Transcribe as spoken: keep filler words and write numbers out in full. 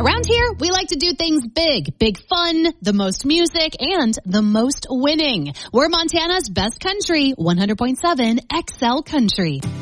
Around here, we like to do things big. Big fun, the most music, and the most winning. We're Montana's best country, one hundred point seven X L Country.